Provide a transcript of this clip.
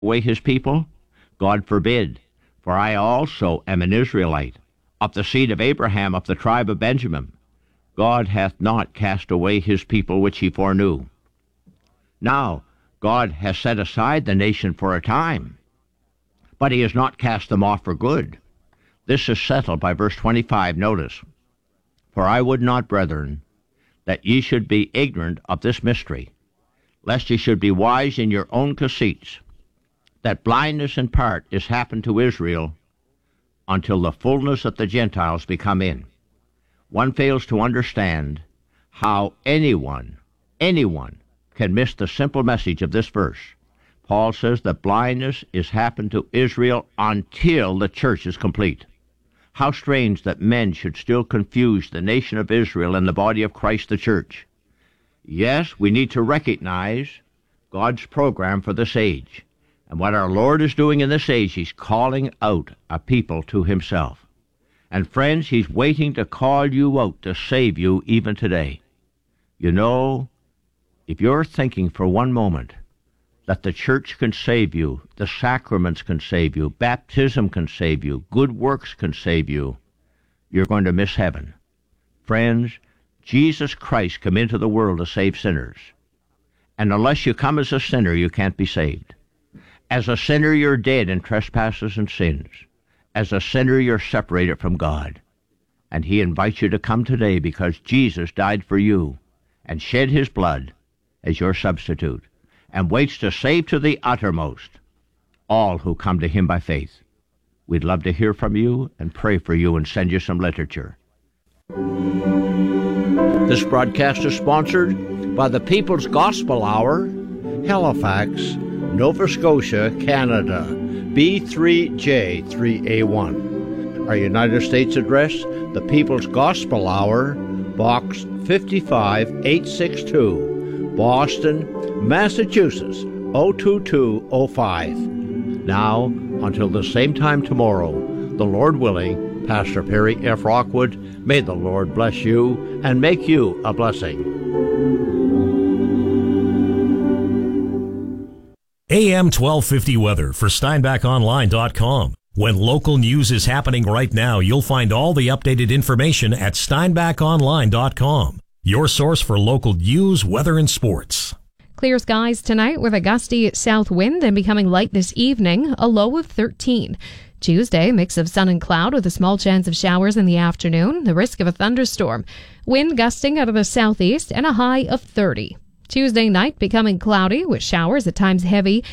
away his people? God forbid. For I also am an Israelite, of the seed of Abraham, of the tribe of Benjamin. God hath not cast away his people which he foreknew. Now, God has set aside the nation for a time, but he has not cast them off for good. This is settled by verse 25. Notice, for I would not, brethren, that ye should be ignorant of this mystery, lest ye should be wise in your own conceits, that blindness in part is happened to Israel until the fullness of the Gentiles be come in. One fails to understand how anyone can miss the simple message of this verse. Paul says that blindness is happened to Israel until the church is complete. How strange that men should still confuse the nation of Israel and the body of Christ, the church. Yes, we need to recognize God's program for this age. And what our Lord is doing in this age, he's calling out a people to himself. And friends, he's waiting to call you out to save you even today. You know, if you're thinking for one moment that the church can save you, the sacraments can save you, baptism can save you, good works can save you, you're going to miss heaven. Friends, Jesus Christ came into the world to save sinners. And unless you come as a sinner, you can't be saved. As a sinner, you're dead in trespasses and sins. As a sinner, you're separated from God. And he invites you to come today because Jesus died for you and shed his blood as your substitute, and waits to save to the uttermost all who come to him by faith. We'd love to hear from you and pray for you and send you some literature. This broadcast is sponsored by the People's Gospel Hour, Halifax, Nova Scotia, Canada, B3J3A1. Our United States address, the People's Gospel Hour, Box 55862, Boston, Massachusetts, 02205. Now, until the same time tomorrow, the Lord willing, Pastor Perry F. Rockwood, may the Lord bless you and make you a blessing. AM 1250 weather for SteinbachOnline.com. When local news is happening right now, you'll find all the updated information at SteinbachOnline.com. Your source for local news, weather, and sports. Clear skies tonight with a gusty south wind and becoming light this evening, a low of 13. Tuesday, mix of sun and cloud with a small chance of showers in the afternoon, the risk of a thunderstorm. Wind gusting out of the southeast and a high of 30. Tuesday night becoming cloudy with showers at times heavy